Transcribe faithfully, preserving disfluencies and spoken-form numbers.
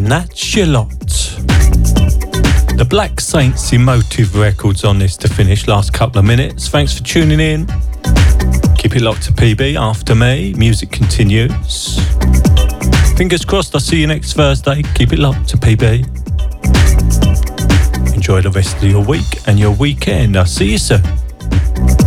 That's Your Lot. The Black Saints Emotive records on this to finish. Last couple of minutes. Thanks for tuning in. Keep it locked to P B. After me, music continues. Fingers crossed I'll see you next Thursday. Keep it locked to P B. Enjoy the rest of your week and your weekend. I'll see you soon.